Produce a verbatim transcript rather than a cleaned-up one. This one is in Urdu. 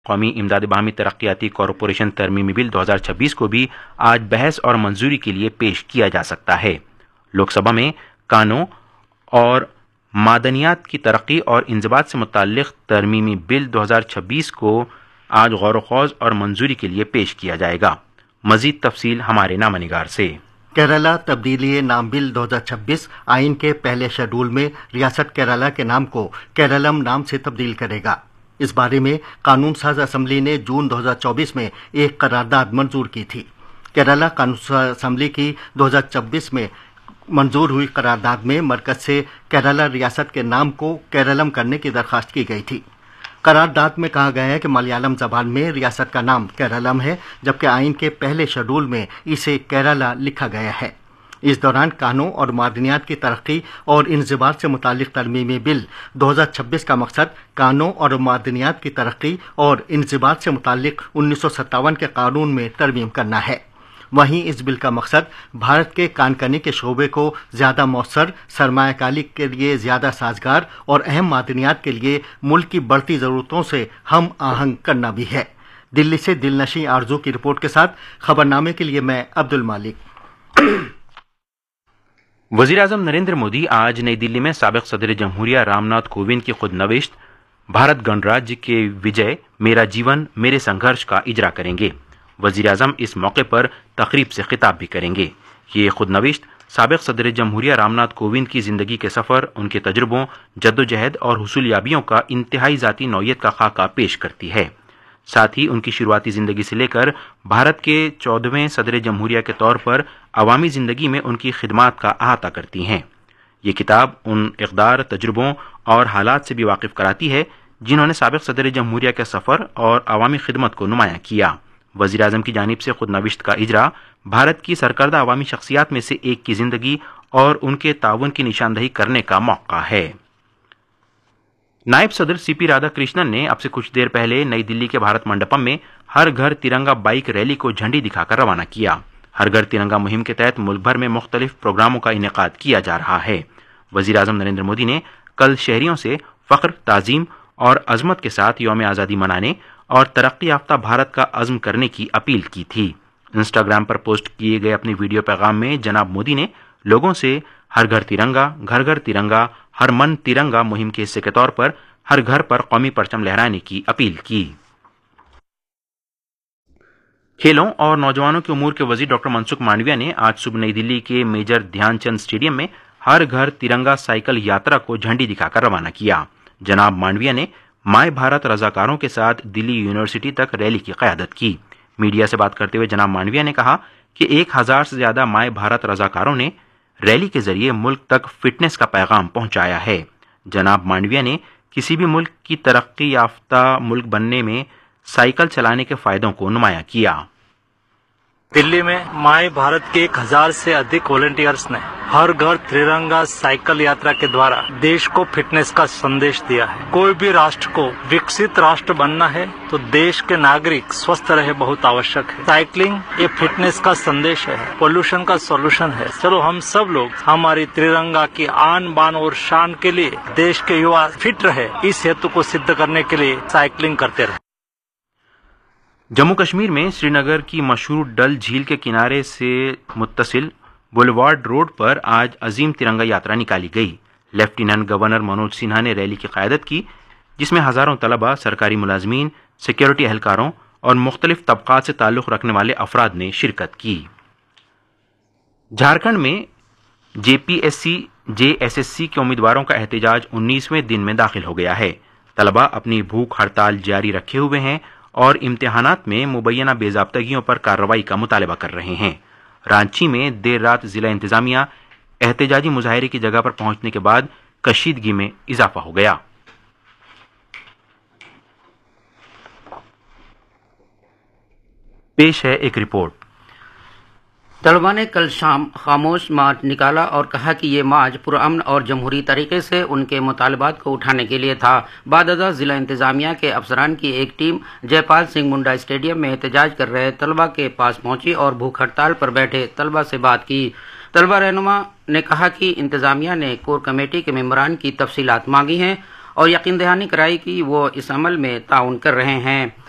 قومی امداد باہمی ترقیاتی کارپوریشن ترمیمی بل دو ہزار چھبیس کو بھی آج بحث اور منظوری کے لیے پیش کیا جا سکتا ہے۔ لوک سبھا میں کانوں اور معدنیات کی ترقی اور انضباط سے متعلق ترمیمی بل دو ہزار چھبیس کو آج غور و خوض اور منظوری کے لیے پیش کیا جائے گا۔ مزید تفصیل ہمارے نامہ نگار سے۔ کیرالہ تبدیلی نام بل دو ہزار چھبیس آئین کے پہلے شیڈول میں ریاست کیرالہ کے نام کو کیرالم نام سے تبدیل کرے گا۔ اس بارے میں قانون ساز اسمبلی نے جون دو ہزار چوبیس میں ایک قرارداد منظور کی تھی۔ کیرالہ قانون ساز اسمبلی کی دو ہزار چوبیس میں منظور ہوئی قرارداد میں مرکز سے کیرالہ ریاست کے نام کو کیرالم کرنے کی درخواست کی گئی تھی۔ قرارداد میں کہا گیا ہے کہ ملیالم زبان میں ریاست کا نام کیرالم ہے، جبکہ آئین کے پہلے شیڈول میں اسے کیرالہ لکھا گیا ہے۔ اس دوران کانوں اور معدنیات کی ترقی اور انضباط سے متعلق ترمیمی بل دو ہزار چھبیس کا مقصد کانوں اور معدنیات کی ترقی اور انضباط سے متعلق انیس سو ستاون کے قانون میں ترمیم کرنا ہے۔ وہیں اس بل کا مقصد بھارت کے کان کنی کے شعبے کو زیادہ مؤثر، سرمایہ کاری کے لیے زیادہ سازگار اور اہم معدنیات کے لیے ملک کی بڑھتی ضرورتوں سے ہم آہنگ کرنا بھی ہے۔ دلی سے دل نشیں آرزو کی رپورٹ کے ساتھ خبرنامے کے لیے میں عبد المالک۔ وزیر اعظم نریندر مودی آج نئی دلی میں سابق صدر جمہوریہ رام ناتھ کووند کی خود نوشت بھارت گنراجیہ کے وجے میرا جیون میرے سنگھرش کا اجرا کریں گے۔ وزیر اعظم اس موقع پر تقریب سے خطاب بھی کریں گے۔ یہ خود نوشت سابق صدر جمہوریہ رام ناتھ کووند کی زندگی کے سفر، ان کے تجربوں، جدوجہد اور حصولیابیوں کا انتہائی ذاتی نوعیت کا خاکہ پیش کرتی ہے۔ ساتھ ہی ان کی شروعاتی زندگی سے لے کر بھارت کے چودہویں صدر جمہوریہ کے طور پر عوامی زندگی میں ان کی خدمات کا احاطہ کرتی ہیں۔ یہ کتاب ان اقدار، تجربوں اور حالات سے بھی واقف کراتی ہے جنہوں نے سابق صدر جمہوریہ کے سفر اور عوامی خدمت کو نمایاں کیا۔ وزیر اعظم کی جانب سے خود نوشت کا اجرا بھارت کی سرکردہ عوامی شخصیات میں سے ایک کی زندگی اور ان کے تعاون کی نشاندہی کرنے کا موقع ہے۔ نائب صدر سی پی رادھا کرشنن نے اب سے کچھ دیر پہلے نئی دلی کے بھارت منڈپم میں ہر گھر ترنگا بائیک ریلی کو جھنڈی دکھا کر روانہ کیا۔ ہر گھر ترنگا مہم کے تحت ملک بھر میں مختلف پروگراموں کا انعقاد کیا جا رہا ہے۔ وزیر اعظم نریندر مودی نے کل شہریوں سے فخر، تعظیم اور عظمت کے ساتھ یوم آزادی منانے اور ترقی یافتہ بھارت کا عزم کرنے کی اپیل کی تھی۔ انسٹاگرام پر پوسٹ کیے گئے اپنی ویڈیو پیغام میں جناب مودی نے لوگوں سے ہر گھر ترنگا، گھر گھر ترنگا، ہر من ترنگا مہم کے حصے کے طور پر ہر گھر پر قومی پرچم لہرانے کی اپیل کی۔ کھیلوں اور نوجوانوں کے امور کے وزیر ڈاکٹر منسکھ مانڈویہ نے آج صبح نئی دلی کے میجر دھیان چند اسٹیڈیم میں ہر گھر ترنگا سائیکل یاترا کو جھنڈی دکھا کر روانہ کیا۔ جناب مانڈویہ نے مائے بھارت رضاکاروں کے ساتھ دلی یونیورسٹی تک ریلی کی قیادت کی۔ میڈیا سے بات کرتے ہوئے جناب مانڈویہ نے کہا کہ ایک ہزار سے زیادہ مائے بھارت رضاکاروں نے ریلی کے ذریعے ملک تک فٹنس کا پیغام پہنچایا ہے۔ جناب مانڈویہ نے کسی بھی ملک کی ترقی یافتہ ملک بننے میں سائیکل چلانے کے فائدوں کو نمایاں کیا۔ دلی میں مائے بھارت کے ایک ہزار سے ادھک والنٹیئرز نے ہر گھر ترنگا سائیکل یاترا کے دوارا دیش کو فٹنس کا سندیش دیا ہے۔ کوئی بھی راشٹر کو وکست راشٹر بننا ہے تو دیش کے ناگرک سوستھ رہے بہت آوشک ہے۔ سائیکلنگ یہ فٹنس کا سندیش ہے، پولوشن کا سولوشن ہے۔ چلو ہم سب لوگ ہماری ترنگا کی آن بان اور شان کے لیے دیش کے یوا فٹ رہے، اس ہیتو کو سدھ کرنے کے لیے سائیکلنگ کرتے رہے۔ جموں کشمیر میں سری نگر کی مشہور ڈل جھیل کے کنارے سے متصل بولیوارڈ روڈ پر آج عظیم ترنگا یاترا نکالی گئی۔ لیفٹیننٹ گورنر منوج سنہا نے ریلی کی قیادت کی، جس میں ہزاروں طلبہ، سرکاری ملازمین، سیکیورٹی اہلکاروں اور مختلف طبقات سے تعلق رکھنے والے افراد نے شرکت کی۔ جھارکھنڈ میں جے P S C J S S C کے امیدواروں کا احتجاج انیسویں دن میں داخل ہو گیا ہے۔ طلبہ اپنی بھوک ہڑتال جاری رکھے ہوئے ہیں اور امتحانات میں مبینہ بے ضابطگیوں پر کارروائی کا مطالبہ کر رہے ہیں۔ رانچی میں دیر رات ضلع انتظامیہ احتجاجی مظاہرے کی جگہ پر پہنچنے کے بعد کشیدگی میں اضافہ ہو گیا۔ پیش ہے ایک رپورٹ۔ طلباء نے کل شام خاموش مارچ نکالا اور کہا کہ یہ مارچ پرامن اور جمہوری طریقے سے ان کے مطالبات کو اٹھانے کے لیے تھا۔ بعد ازاں ضلع انتظامیہ کے افسران کی ایک ٹیم جے پال سنگھ منڈا اسٹیڈیم میں احتجاج کر رہے طلباء کے پاس پہنچی اور بھوک ہڑتال پر بیٹھے طلباء سے بات کی۔ طلباء رہنما نے کہا کہ انتظامیہ نے کور کمیٹی کے ممبران کی تفصیلات مانگی ہیں اور یقین دہانی کرائی کہ وہ اس عمل میں تعاون کر رہے ہیں۔